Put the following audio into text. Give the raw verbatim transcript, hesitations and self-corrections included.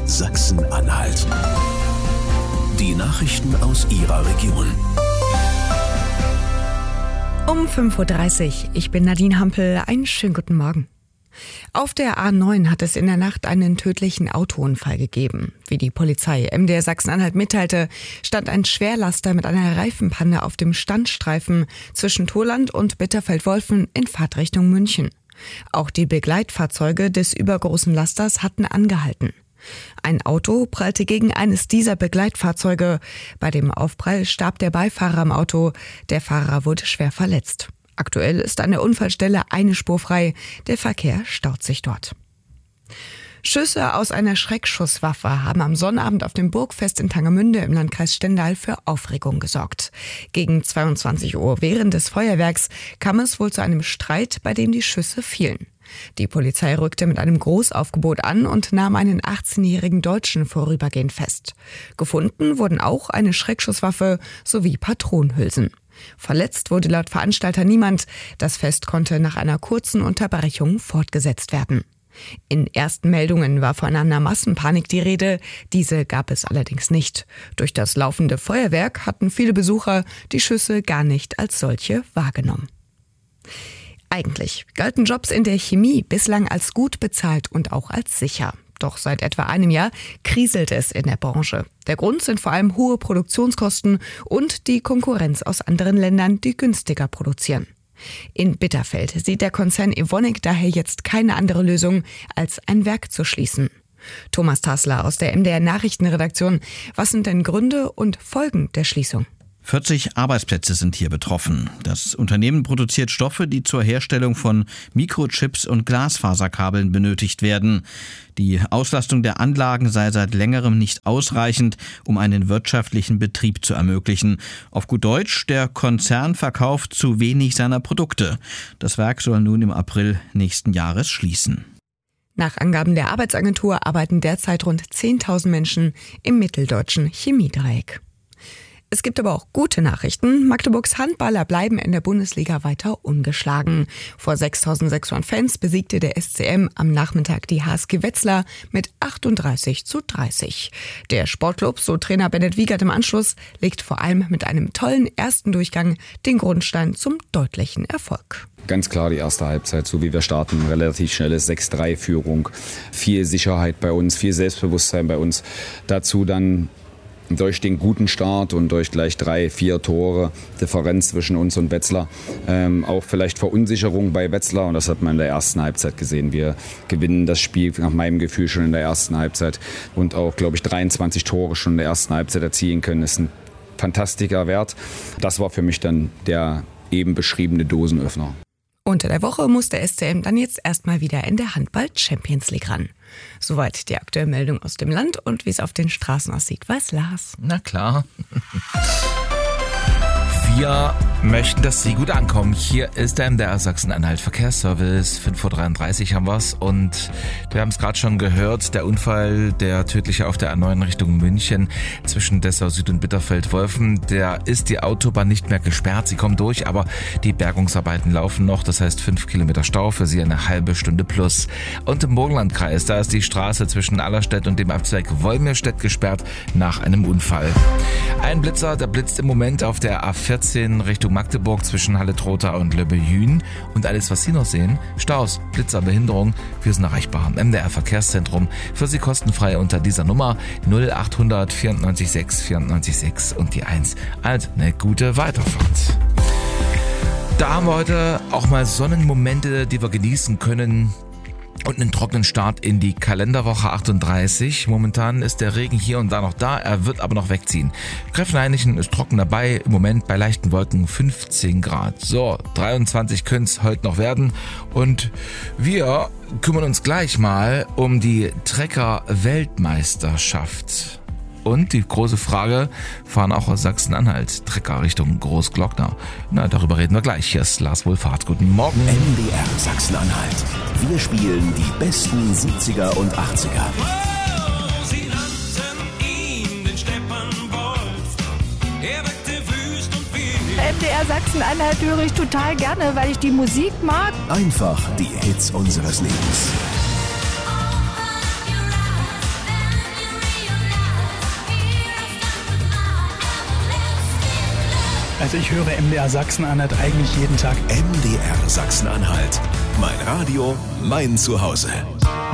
Sachsen-Anhalt. Die Nachrichten aus Ihrer Region. Um fünf Uhr dreißig. Ich bin Nadine Hampel. Einen schönen guten Morgen. Auf der A neun hat es in der Nacht einen tödlichen Autounfall gegeben. Wie die Polizei M D R Sachsen-Anhalt mitteilte, stand ein Schwerlaster mit einer Reifenpanne auf dem Standstreifen zwischen Thorland und Bitterfeld-Wolfen in Fahrtrichtung München. Auch die Begleitfahrzeuge des übergroßen Lasters hatten angehalten. Ein Auto prallte gegen eines dieser Begleitfahrzeuge. Bei dem Aufprall starb der Beifahrer im Auto. Der Fahrer wurde schwer verletzt. Aktuell ist an der Unfallstelle eine Spur frei. Der Verkehr staut sich dort. Schüsse aus einer Schreckschusswaffe haben am Sonnabend auf dem Burgfest in Tangermünde im Landkreis Stendal für Aufregung gesorgt. Gegen zweiundzwanzig Uhr während des Feuerwerks kam es wohl zu einem Streit, bei dem die Schüsse fielen. Die Polizei rückte mit einem Großaufgebot an und nahm einen achtzehnjährigen Deutschen vorübergehend fest. Gefunden wurden auch eine Schreckschusswaffe sowie Patronenhülsen. Verletzt wurde laut Veranstalter niemand. Das Fest konnte nach einer kurzen Unterbrechung fortgesetzt werden. In ersten Meldungen war von einer Massenpanik die Rede. Diese gab es allerdings nicht. Durch das laufende Feuerwerk hatten viele Besucher die Schüsse gar nicht als solche wahrgenommen. Eigentlich galten Jobs in der Chemie bislang als gut bezahlt und auch als sicher. Doch seit etwa einem Jahr kriselt es in der Branche. Der Grund sind vor allem hohe Produktionskosten und die Konkurrenz aus anderen Ländern, die günstiger produzieren. In Bitterfeld sieht der Konzern Evonik daher jetzt keine andere Lösung, als ein Werk zu schließen. Thomas Tassler aus der M D R Nachrichtenredaktion. Was sind denn Gründe und Folgen der Schließung? vierzig Arbeitsplätze sind hier betroffen. Das Unternehmen produziert Stoffe, die zur Herstellung von Mikrochips und Glasfaserkabeln benötigt werden. Die Auslastung der Anlagen sei seit längerem nicht ausreichend, um einen wirtschaftlichen Betrieb zu ermöglichen. Auf gut Deutsch, der Konzern verkauft zu wenig seiner Produkte. Das Werk soll nun im April nächsten Jahres schließen. Nach Angaben der Arbeitsagentur arbeiten derzeit rund zehntausend Menschen im mitteldeutschen Chemiedreieck. Es gibt aber auch gute Nachrichten. Magdeburgs Handballer bleiben in der Bundesliga weiter ungeschlagen. Vor sechstausendsechshundert Fans besiegte der S C M am Nachmittag die H S G Wetzlar mit achtunddreißig zu dreißig. Der Sportclub, so Trainer Bennett Wiegert im Anschluss, legt vor allem mit einem tollen ersten Durchgang den Grundstein zum deutlichen Erfolg. Ganz klar die erste Halbzeit, so wie wir starten, relativ schnelle sechs drei Führung, viel Sicherheit bei uns, viel Selbstbewusstsein bei uns. Dazu dann durch den guten Start und durch gleich drei, vier Tore Differenz zwischen uns und Wetzlar. Ähm, auch vielleicht Verunsicherung bei Wetzlar und das hat man in der ersten Halbzeit gesehen. Wir gewinnen das Spiel nach meinem Gefühl schon in der ersten Halbzeit und auch, glaube ich, dreiundzwanzig Tore schon in der ersten Halbzeit erzielen können. Das ist ein fantastischer Wert. Das war für mich dann der eben beschriebene Dosenöffner. Unter der Woche muss der S C M dann jetzt erstmal wieder in der Handball-Champions League ran. Soweit die aktuelle Meldung aus dem Land und wie es auf den Straßen aussieht, weiß Lars. Na klar. Wir möchten, dass Sie gut ankommen. Hier ist der M D R Sachsen-Anhalt Verkehrsservice. fünf Uhr dreiunddreißig haben wir es und wir haben es gerade schon gehört. Der Unfall, der tödliche auf der A neun Richtung München zwischen Dessau Süd und Bitterfeld-Wolfen, der ist die Autobahn nicht mehr gesperrt. Sie kommen durch, aber die Bergungsarbeiten laufen noch. Das heißt fünf Kilometer Stau, für Sie eine halbe Stunde plus. Und im Burgenlandkreis, da ist die Straße zwischen Allerstedt und dem Abzweig Wolmirstedt gesperrt nach einem Unfall. Ein Blitzer, der blitzt im Moment auf der A vierzehn Richtung Magdeburg zwischen Halle-Trotha und Löbbehüen. Und alles, was Sie noch sehen, Staus, Blitzer, Behinderung, wir sind erreichbar im M D R Verkehrszentrum. Für Sie kostenfrei unter dieser Nummer null achthundert vierundneunzig sechs vierundneunzig sechs und die eins. Also eine gute Weiterfahrt. Da haben wir heute auch mal Sonnenmomente, die wir genießen können. Und einen trockenen Start in die Kalenderwoche achtunddreißig. Momentan ist der Regen hier und da noch da, er wird aber noch wegziehen. Kräftenhainichen ist trocken dabei, im Moment bei leichten Wolken fünfzehn Grad. So, dreiundzwanzig können es heute noch werden. Und wir kümmern uns gleich mal um die Trecker-Weltmeisterschaft. Und die große Frage, fahren auch aus Sachsen-Anhalt Trecker Richtung Großglockner? Na, darüber reden wir gleich. Hier ist Lars Wohlfahrt. Guten Morgen. M D R Sachsen-Anhalt. Wir spielen die besten siebziger und achtziger. Sie nannten ihn den Steppenwolf. Er weckte wüst und wild. M D R Sachsen-Anhalt höre ich total gerne, weil ich die Musik mag. Einfach die Hits unseres Lebens. Also ich höre M D R Sachsen-Anhalt eigentlich jeden Tag. M D R Sachsen-Anhalt. Mein Radio, mein Zuhause.